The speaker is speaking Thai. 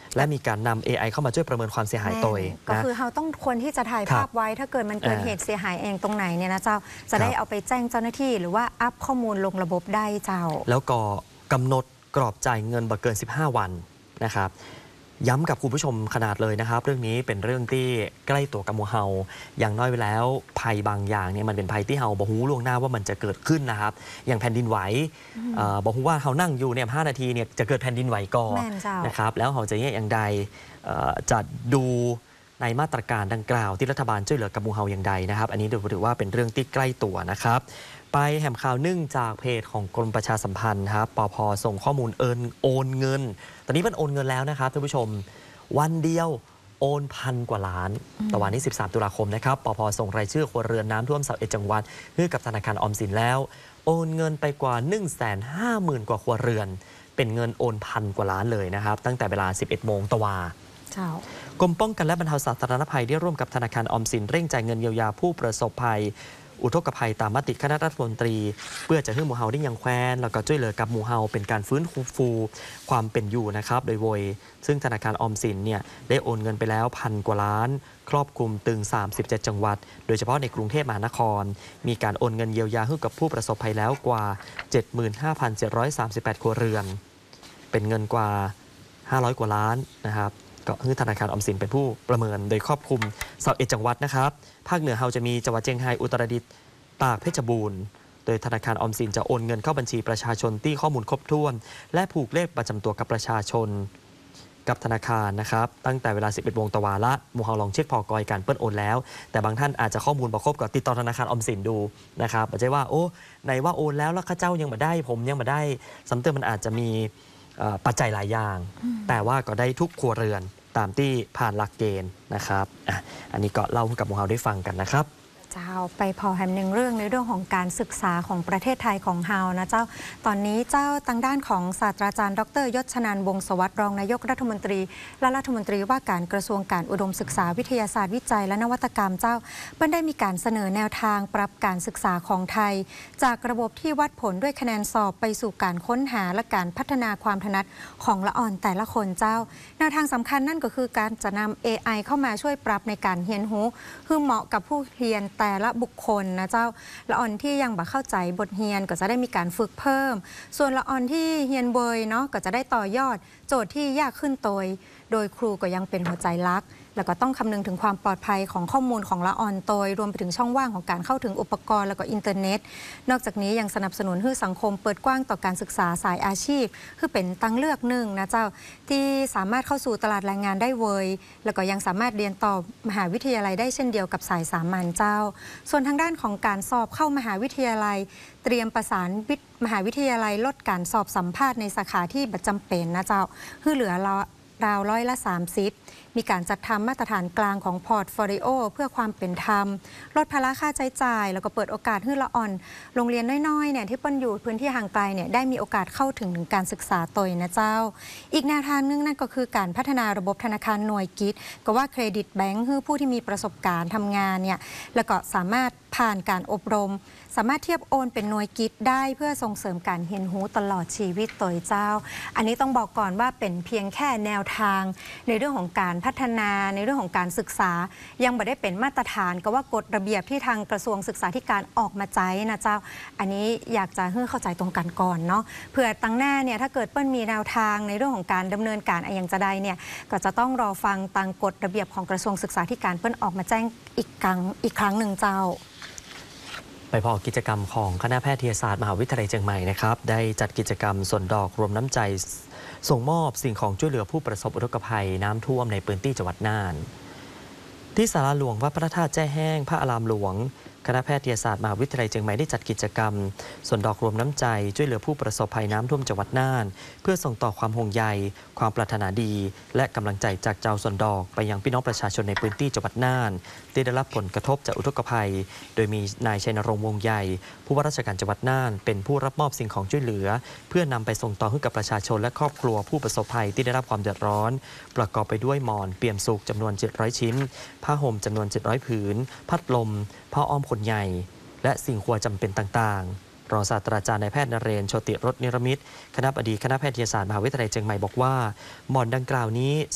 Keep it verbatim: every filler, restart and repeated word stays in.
และมีการนำ เอ ไอ เข้ามาช่วยประเมินความเสียหายตัวก็คือเราต้องควรที่จะถ่ายภาพไว้ถ้าเกิดมันเกิดเหตุเสียหายเองตรงไหนเนี่ยนะเจ้าจะได้เอาไปแจ้งเจ้าหน้าที่หรือว่าอัพข้อมูลลงระบบได้เจ้าแล้วก็กำหนดกรอบจ่ายเงินบ่เกินสิบห้าวันนะครับย้ำกับคุณผู้ชมขนาดเลยนะครับเรื่องนี้เป็นเรื่องที่ใกล้ตัวกับหมู่เฮาอย่างน้อยไปแล้วภัยบางอย่างเนี่ยมันเป็นภัยที่เฮาบ่ฮู้ล่วงหน้าว่ามันจะเกิดขึ้นนะครับอย่างแผ่นดินไหวบ่ฮู้ว่าเฮานั่งอยู่เนี่ยห้านาทีเนี่ยจะเกิดแผ่นดินไหวก่อนนะครับแล้วเฮาจะแยกอย่างใดจะดูในมาตรการดังกล่าวที่รัฐบาลช่วยเหลือกับหมู่เฮาอย่างใดนะครับอันนี้ถือว่าเป็นเรื่องที่ใกล้ตัวนะครับไปแหมข่าวนึ่งจากเพจของกรมประชาสัมพันธ์ครับปภ.ส่งข้อมูลเอินโอนเงินตอนนี้มันโอนเงินแล้วนะครับท่านผู้ชมวันเดียวโอนพันกว่าล้านต่อวันที่สิบสามตุลาคมนะครับปภ.ส่งรายชื่อครัวเรือนน้ำท่วมสามสิบเอ็ดจังหวัดให้กับธนาคารออมสินแล้วโอนเงินไปกว่า หนึ่งแสนห้าหมื่น กว่าครัวเรือนเป็นเงินโอนพันกว่าล้านเลยนะครับตั้งแต่เวลา สิบเอ็ดโมงตะวากรมป้องกันและบรรเทาสาธารณภัยได้ร่วมกับธนาคารออมสินเร่งจ่ายเงินเยียวยาผู้ประสบภัยอุทกภัยตามมติคณะรัฐมนตรีเพื่อจะให้หมู่เฮาได้ยังแคว้นแล้วก็ช่วยเหลือกับหมู่เฮาเป็นการฟื้นฟูความเป็นอยู่นะครับโดยโวยซึ่งธนาคารออมสินเนี่ยได้โอนเงินไปแล้วพันกว่าล้านครอบคลุมตึงสามสิบเจ็ดจังหวัดโดยเฉพาะในกรุงเทพมหานครมีการโอนเงินเยียวยาให้กับผู้ประสบภัยแล้วกว่า เจ็ดหมื่นห้าพันเจ็ดร้อยสามสิบแปด ครัวเรือนเป็นเงินกว่าห้าร้อยกว่าล้านนะครับก็คือธนาคารออมสินเป็นผู้ประเมินโดยครอบคลุมสามสิบเอ็ดจังหวัดนะครับภาคเหนือเฮาจะมีจังหวัดเชียงรายอุตรดิตถ์ตากเพชรบูรณ์โดยธนาคารออมสินจะโอนเงินเข้าบัญชีประชาชนที่ข้อมูลครบถ้วนและผูกเลขประจำตัวกับประชาชนกับธนาคารนะครับตั้งแต่เวลา สิบเอ็ดโมงตะวาละหมู่เฮาลองเช็คพอกอยการเปิ้ลโอนแล้วแต่บางท่านอาจจะข้อมูลบ่ครบก็ติดต่อธนาคารออมสินดูนะครับไม่ใช่ว่าโอ้ไหนว่าโอนแล้วแล้วข้าเจ้ายังมาได้ผมยังมาได้สำเติมมันอาจจะมีปัจจัยหลายอย่างแต่ว่าก็ได้ทุกครัวเรือนตามที่ผ่านหลักเกณฑ์นะครับ อ, อันนี้ก็เล่าให้กับหมู่เฮาได้ฟังกันนะครับเจ้าไปพอแหมหนึ่งเรื่องในเรื่องของการศึกษาของประเทศไทยของเฮานะเจ้าตอนนี้เจ้าทางด้านของศาสตราจารย์ดรยศชนันท์วงศ์สวัสดิ์รองนายกรัฐมนตรีและรัฐมนตรีว่าการกระทรวงการอุดมศึกษาวิทยาศาสตร์วิจัยและนวัตกรรมเจ้าเพิ่นได้มีการเสนอแนวทางปรับการศึกษาของไทยจากระบบที่วัดผลด้วยคะแนนสอบไปสู่การค้นหาและการพัฒนาความถนัดของละอ่อนแต่ละคนเจ้าแนวทางสำคัญนั่นก็คือการจะนำ เอ ไอ เข้ามาช่วยปรับในการเรียนรู้ให้เหมาะกับผู้เรียนแต่ละบุคคลนะเจ้าละอ่อนที่ยังบ่เข้าใจบทเรียนก็จะได้มีการฝึกเพิ่มส่วนละอ่อนที่เรียนเบยเนาะก็จะได้ต่อยอดโจทย์ที่ยากขึ้นโดยโดยครูก็ยังเป็นหัวใจหลักแล้วก็ต้องคำนึงถึงความปลอดภัยของข้อมูลของละอ่อนโดยรวมไปถึงช่องว่างของการเข้าถึงอุปกรณ์แล้วก็อินเทอร์เน็ตนอกจากนี้ยังสนับสนุนให้สังคมเปิดกว้างต่อการศึกษาสายอาชีพคือเป็นตังเลือกหนึ่งนะเจ้าที่สามารถเข้าสู่ตลาดแรงงานได้เวยแล้วก็ยังสามารถเรียนต่อมหาวิทยาลัยได้เช่นเดียวกับสายสามัญเจ้าส่วนทางด้านของการสอบเข้ามหาวิทยาลัยเตรียมประสานมหาวิทยาลัยลดการสอบสัมภาษณ์ในสาขาที่บัดจำเป็นนะเจ้าคือเหลือราวร้อยละสามสิบมีการจัดทำมาตรฐานกลางของพอร์ตโฟลิโอเพื่อความเป็นธรรมลดภาระค่าใช้จ่ายแล้วก็เปิดโอกาสให้ละอ่อนโรงเรียนน้อยๆเนี่ยที่เปิ้นอยู่พื้นที่ห่างไกลเนี่ยได้มีโอกาสเข้าถึงการศึกษาโดยนะเจ้าอีกแนวทางนึงนั่นก็คือการพัฒนาระบบธนาคารหน่วยกิจก็ว่าเครดิตแบงค์ให้ผู้ที่มีประสบการณ์ทำงานเนี่ยแล้วก็สามารถผ่านการอบรมสามารถเทียบโอนเป็นหน่วยกิจได้เพื่อส่งเสริมการเรียนรู้ตลอดชีวิตโดยเจ้าอันนี้ต้องบอกก่อนว่าเป็นเพียงแค่แนวทางในเรื่องของการพัฒนาในเรื่องของการศึกษายังไม่ได้เป็นมาตรฐานก็ว่ากฎระเบียบที่ทางกระทรวงศึกษาธิการออกมาใจนะเจ้าอันนี้อยากจะให้เข้าใจตรงกันก่อนเนาะเผื่อตั้งหน้าเนี่ยถ้าเกิดเปิ้ลมีแนวทางในเรื่องของการดำเนินการอย่างจะใดเนี่ยก็จะต้องรอฟังตามกฎระเบียบของกระทรวงศึกษาธิการเปิ้ลออกมาแจ้งอีกครั้งอีกครั้งหนึ่งเจ้าไปพอกิจกรรมของคณะแพทยศาสตร์มหาวิทยาลัยเชียงใหม่นะครับได้จัดกิจกรรมส่วนดอกรวมน้ำใจส่งมอบสิ่งของช่วยเหลือผู้ประสบอุทกภัยน้ำท่วมในพื้นที่จังหวัดน่านที่ศาลาหลวงวัดพระธาตุแจ้แห้งพระอารามหลวงคณะแพทยศาสตร์มหาวิทยาลัยเชียงใหม่ได้จัดกิจกรรมส่วนดอกรวมน้ำใจช่วยเหลือผู้ประสบภัยน้ำท่วมจังหวัดน่านเพื่อส่งต่อความห่วงใยความปรารถนาดีและกำลังใจจากเจ้าส่วนดอกไปยังพี่น้องประชาชนในพื้นที่จังหวัดน่านที่ได้รับผลกระทบจากอุทกภัยโดยมีนายชัยนรงค์วงใหญ่ผู้ว่าราชการจังหวัดน่านเป็นผู้รับมอบสิ่งของช่วยเหลือเพื่อนำไปส่งต่อให้กับประชาชนและครอบครัวผู้ประสบภัยที่ได้รับความเดือดร้อนประกอบไปด้วยหมอนเปี่ยมสุขจำนวนเจ็ดร้อยชิ้นผ้าห่มจำนวนเจ็ดร้อยผืนพัดลมผ้าอ้อมขนใหญ่และสิ่งครัวจำเป็นต่างๆรองศาสตราจารย์นายแพทย์นเรศ โชติรสนิรมิตรคณบดีคณะแพทยศาสตร์มหาวิทยาลัยเชียงใหม่บอกว่าหมอนดังกล่าวนี้